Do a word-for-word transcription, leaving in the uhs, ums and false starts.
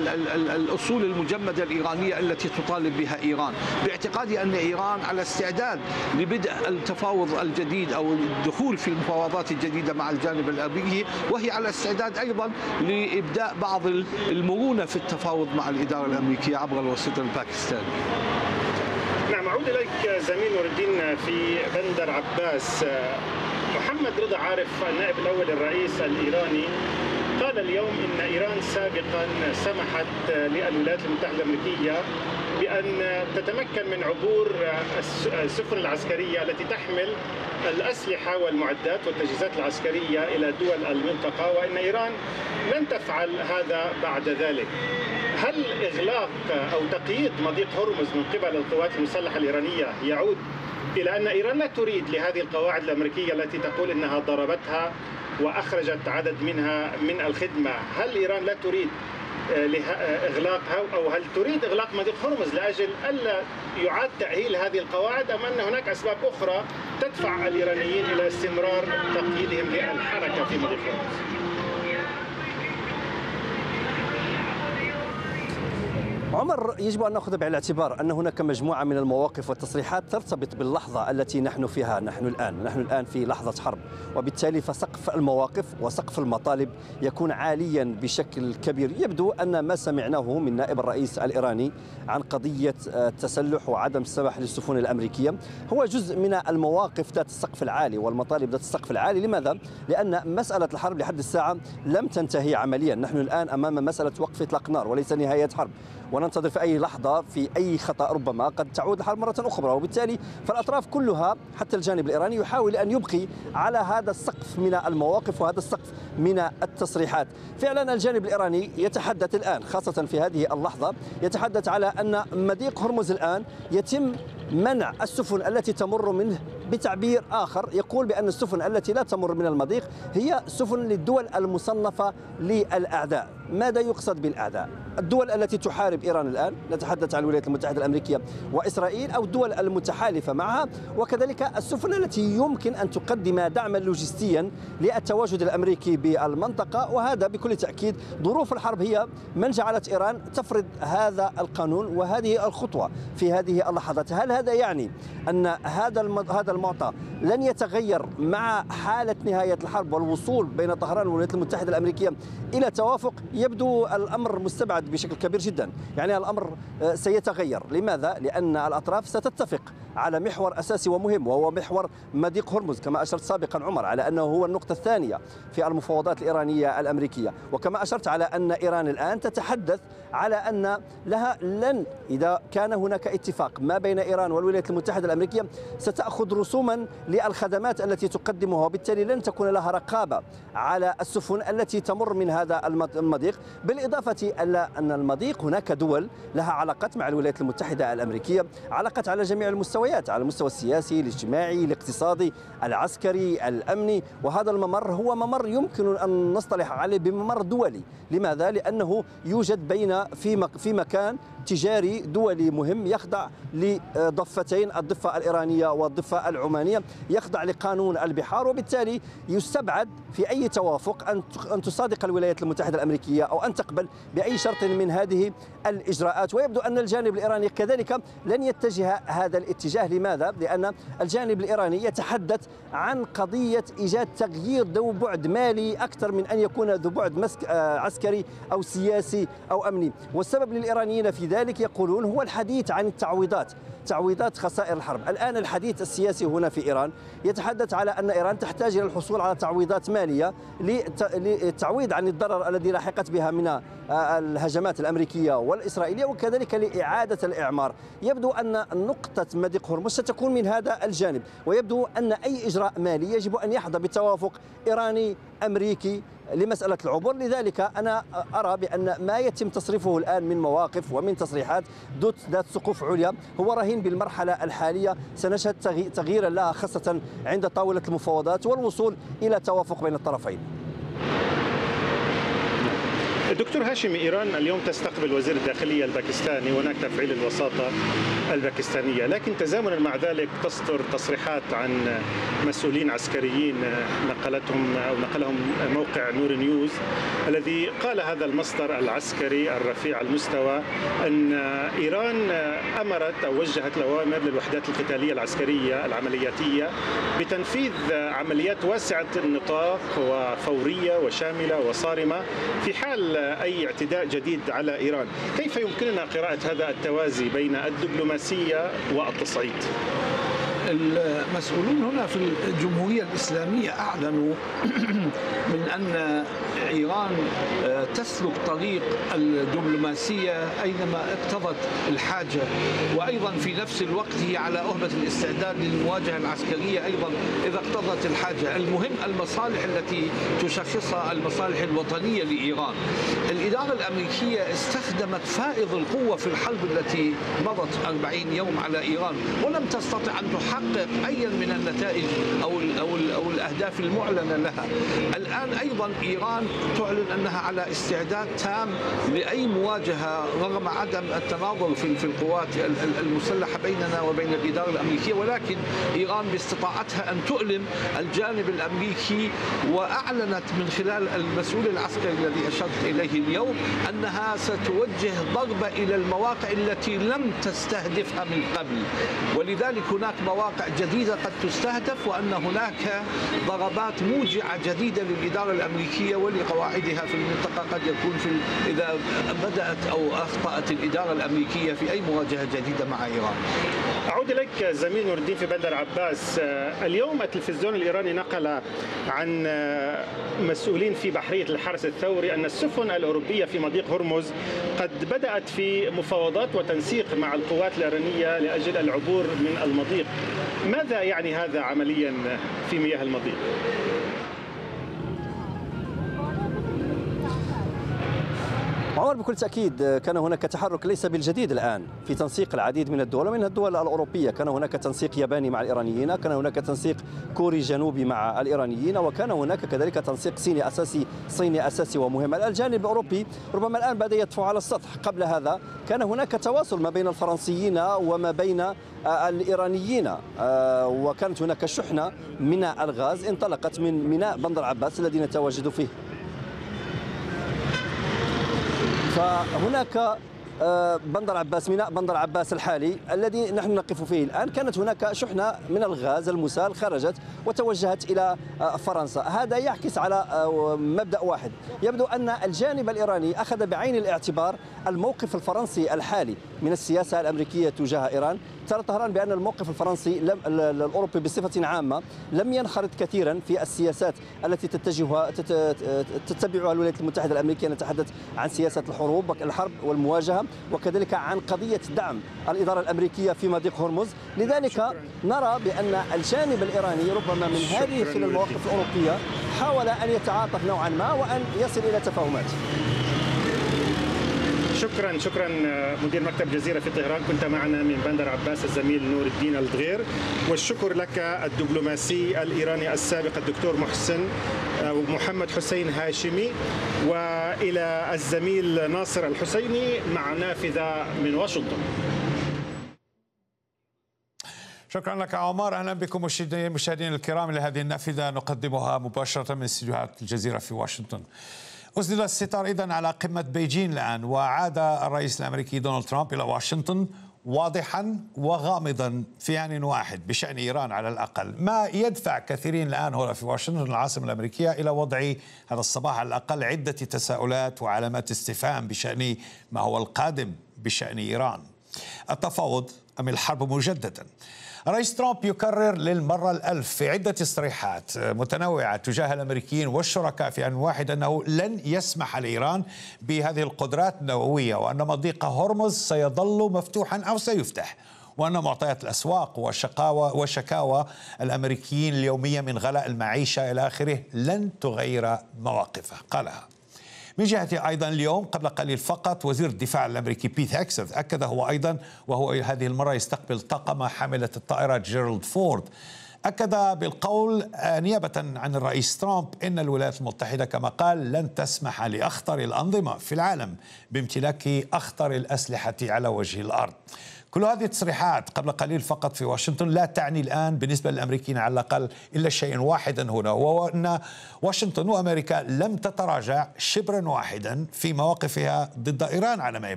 الأصول المجمدة الإيرانية التي تطالب بها إيران، باعتقادي أن إيران على استعداد لبدء التفاوض الجديد أو الدخول في المفاوضات الجديدة مع الجانب الأمريكي، وهي على استعداد أيضا لإبداء بعض المرونة في التفاوض مع الإدارة الأمريكية عبر الوسيط الباكستاني. نعم، أعود إليك زميل نور الدين في بندر عباس. محمد رضا عارف النائب الأول الرئيس الإيراني قال اليوم إن إيران سابقا سمحت للولايات المتحدة الأمريكية بأن تتمكن من عبور السفن العسكرية التي تحمل الأسلحة والمعدات والتجهيزات العسكرية إلى دول المنطقة، وإن إيران لن تفعل هذا بعد ذلك. هل إغلاق أو تقييد مضيق هرمز من قبل القوات المسلحة الإيرانية يعود إلى أن إيران لا تريد لهذه القواعد الأمريكية التي تقول أنها ضربتها وأخرجت عدد منها من الخدمة؟ هل إيران لا تريد إغلاقها، أو هل تريد إغلاق مضيق هرمز لأجل ألا يعاد تأهيل هذه القواعد، أم أن هناك أسباب أخرى تدفع الإيرانيين إلى استمرار تقييدهم للحركة في مضيق هرمز؟ عمر، يجب أن نأخذ بعين الاعتبار أن هناك مجموعة من المواقف والتصريحات ترتبط باللحظة التي نحن فيها نحن الآن نحن الآن في لحظة حرب، وبالتالي فسقف المواقف وسقف المطالب يكون عاليا بشكل كبير. يبدو أن ما سمعناه من نائب الرئيس الإيراني عن قضية التسلح وعدم السماح للسفن الأمريكية هو جزء من المواقف ذات السقف العالي والمطالب ذات السقف العالي. لماذا؟ لأن مسألة الحرب لحد الساعة لم تنتهي عمليا. نحن الآن أمام مسألة وقف إطلاق نار وليس نهاية حرب، وننتظر في أي لحظة في أي خطأ ربما قد تعود الحرب مرة أخرى، وبالتالي فالأطراف كلها حتى الجانب الإيراني يحاول أن يبقي على هذا السقف من المواقف وهذا السقف من التصريحات. فعلا الجانب الإيراني يتحدث الآن خاصة في هذه اللحظة يتحدث على أن مضيق هرمز الآن يتم منع السفن التي تمر منه. بتعبير آخر يقول بأن السفن التي لا تمر من المضيق هي سفن للدول المصنفة للأعداء. ماذا يقصد بالأعداء؟ الدول التي تحارب إيران الآن، نتحدث عن الولايات المتحدة الأمريكية وإسرائيل أو الدول المتحالفة معها، وكذلك السفن التي يمكن أن تقدم دعما لوجستيا للتواجد الأمريكي بالمنطقة. وهذا بكل تأكيد ظروف الحرب هي من جعلت إيران تفرض هذا القانون وهذه الخطوة في هذه اللحظات. هل هذا يعني أن هذا هذا المعطى لن يتغير مع حالة نهاية الحرب والوصول بين طهران والولايات المتحدة الأمريكية إلى توافق؟ يبدو الأمر مستبعد بشكل كبير جدا. يعني الأمر سيتغير. لماذا؟ لأن الأطراف ستتفق على محور أساسي ومهم، وهو محور مضيق هرمز كما أشرت سابقا عمر على أنه هو النقطة الثانية في المفاوضات الإيرانية الأمريكية، وكما أشرت على أن إيران الآن تتحدث على أن لها لن إذا كان هناك اتفاق ما بين إيران والولايات المتحدة الأمريكية ستأخذ رسوما للخدمات التي تقدمها، وبالتالي لن تكون لها رقابة على السفن التي تمر من هذا المضيق. بالإضافة إلى أن المضيق هناك دول لها علاقات مع الولايات المتحدة الأمريكية، علاقات على جميع المستويات، على المستوى السياسي، الاجتماعي، الاقتصادي، العسكري، الأمني، وهذا الممر هو ممر يمكن أن نصطلح عليه بممر دولي. لماذا؟ لأنه يوجد بين في في مكان تجاري دولي مهم يخضع لضفتين، الضفة الإيرانية والضفة العمانية، يخضع لقانون البحار، وبالتالي يستبعد في أي توافق أن أن تصادق الولايات المتحدة الأمريكية أو أن تقبل بأي شرط من هذه الإجراءات. ويبدو أن الجانب الإيراني كذلك لن يتجه هذا الاتجاه. لماذا؟ لأن الجانب الإيراني يتحدث عن قضية إيجاد تغيير ذو بعد مالي أكثر من أن يكون ذو بعد عسكري أو سياسي أو أمني. والسبب للإيرانيين في ذلك يقولون هو الحديث عن التعويضات، تعويضات خسائر الحرب. الآن الحديث السياسي هنا في إيران يتحدث على أن إيران تحتاج إلى الحصول على تعويضات مالية للتعويض عن الضرر الذي لاحقت بها من الهجمات الأمريكية والإسرائيلية، وكذلك لإعادة الإعمار. يبدو أن نقطة مضيق هرمز ستكون من هذا الجانب، ويبدو أن أي إجراء مالي يجب أن يحظى بتوافق إيراني أمريكي لمسألة العبور. لذلك أنا أرى بأن ما يتم تصريفه الآن من مواقف ومن تصريحات ذات سقوف عليا هو رهين بالمرحلة الحالية. سنشهد تغييرا لها خاصة عند طاولة المفاوضات والوصول إلى توافق بين الطرفين. دكتور هاشمي، إيران اليوم تستقبل وزير الداخلية الباكستاني، وهناك تفعيل الوساطة الباكستانية، لكن تزامنا مع ذلك تصدر تصريحات عن مسؤولين عسكريين نقلتهم أو نقلهم موقع نور نيوز، الذي قال هذا المصدر العسكري الرفيع المستوى أن إيران أمرت أو وجهت الأوامر للوحدات القتالية العسكرية العملياتية بتنفيذ عمليات واسعة النطاق وفورية وشاملة وصارمة في حال أي اعتداء جديد على إيران. كيف يمكننا قراءة هذا التوازي بين الدبلوماسية والتصعيد؟ المسؤولون هنا في الجمهورية الإسلامية أعلنوا من أن إيران تسلك طريق الدبلوماسية أينما اقتضت الحاجة، وأيضا في نفس الوقت هي على أهبة الاستعداد للمواجهة العسكرية أيضا إذا اقتضت الحاجة. المهم المصالح التي تشخصها المصالح الوطنية لإيران. الإدارة الأمريكية استخدمت فائض القوة في الحرب التي مضت أربعين يوم على إيران، ولم تستطع أن تحقق أيا من النتائج أو أو أو الأهداف المعلنة لها. الآن أيضا إيران تعلن أنها على استعداد تام لأي مواجهة رغم عدم التناظر في في القوات المسلحة بيننا وبين الإدارة الأمريكية، ولكن إيران باستطاعتها أن تؤلم الجانب الأمريكي، وأعلنت من خلال المسؤول العسكري الذي أشرت إليه اليوم أنها ستوجه ضربة إلى المواقع التي لم تستهدفها من قبل، ولذلك هناك مواقع جديدة قد تستهدف، وأن هناك ضربات موجعة جديدة للإدارة الأمريكية ولقواعدها في المنطقة قد يكون في إذا بدأت أو أخطأت الإدارة الأمريكية في أي مواجهة جديدة مع إيران. أعود إليك زميل نور الدين في بندر عباس. اليوم التلفزيون الإيراني نقل عن مسؤولين في بحرية الحرس الثوري أن السفن الأوروبية في مضيق هرمز قد بدأت في مفاوضات وتنسيق مع القوات الإيرانية لأجل العبور من المضيق. ماذا يعني هذا عمليا في مياه المضيق؟ عمر، بكل تأكيد كان هناك تحرك ليس بالجديد الآن في تنسيق العديد من الدول ومنها الدول الأوروبية. كان هناك تنسيق ياباني مع الإيرانيين، كان هناك تنسيق كوري جنوبي مع الإيرانيين، وكان هناك كذلك تنسيق صيني أساسي صيني أساسي ومهم. الجانب الأوروبي ربما الآن بدأ يطفو على السطح. قبل هذا كان هناك تواصل ما بين الفرنسيين وما بين الإيرانيين، وكانت هناك شحنة من الغاز انطلقت من ميناء بندر عباس الذي نتواجد فيه. فهناك بندر عباس، ميناء بندر عباس الحالي الذي نحن نقف فيه الآن، كانت هناك شحنة من الغاز المسال خرجت وتوجهت إلى فرنسا. هذا يعكس على مبدأ واحد، يبدو أن الجانب الإيراني أخذ بعين الاعتبار الموقف الفرنسي الحالي من السياسة الأمريكية تجاه إيران. ترى طهران بأن الموقف الفرنسي لم الأوروبي بصفة عامة لم ينخرط كثيرا في السياسات التي تتجهها تتبعها الولايات المتحدة الأمريكية. نتحدث عن سياسة الحروب الحرب والمواجهة، وكذلك عن قضية دعم الإدارة الأمريكية في مضيق هرمز. لذلك نرى بأن الجانب الإيراني ربما من هذه خلال المواقف الأوروبية حاول أن يتعاطف نوعا ما وأن يصل إلى تفاهمات. شكرا شكرا مدير مكتب جزيرة في طهران، كنت معنا من بندر عباس الزميل نور الدين الدغير. والشكر لك الدبلوماسي الإيراني السابق الدكتور محسن محمد حسين هاشمي، وإلى الزميل ناصر الحسيني مع نافذة من واشنطن. شكرا لك عمر. اهلا بكم مشاهدينا الكرام لهذه النافذة نقدمها مباشرة من استديوهات الجزيرة في واشنطن. أسدل الستار إذن على قمة بيجين الآن، وعاد الرئيس الأمريكي دونالد ترامب إلى واشنطن واضحا وغامضا في آن واحد بشأن إيران على الأقل، ما يدفع كثيرين الآن هنا في واشنطن العاصمة الأمريكية إلى وضع هذا الصباح على الأقل عدة تساؤلات وعلامات استفهام بشأن ما هو القادم بشأن إيران. التفاوض أم الحرب مجددا؟ رئيس ترامب يكرر للمرة الألف في عدة تصريحات متنوعة تجاه الأمريكيين والشركاء في آن واحد أنه لن يسمح لإيران بهذه القدرات النووية، وأن مضيق هرمز سيظل مفتوحا أو سيفتح، وأن معطيات الأسواق وشقاوة وشكاوى الأمريكيين اليومية من غلاء المعيشة إلى آخره لن تغير مواقفه قالها. من جهة أيضا اليوم قبل قليل فقط وزير الدفاع الأمريكي بيت هيكسث أكد هو أيضا، وهو هذه المرة يستقبل طاقم حاملة الطائرات جيرالد فورد أكد بالقول نيابة عن الرئيس ترامب أن الولايات المتحدة كما قال لن تسمح لأخطر الأنظمة في العالم بامتلاك أخطر الأسلحة على وجه الأرض. كل هذه التصريحات قبل قليل فقط في واشنطن لا تعني الآن بالنسبة للأمريكيين على الأقل إلا شيء واحدا هنا، وهو أن واشنطن وأمريكا لم تتراجع شبرا واحدا في مواقفها ضد إيران على ما يبدو.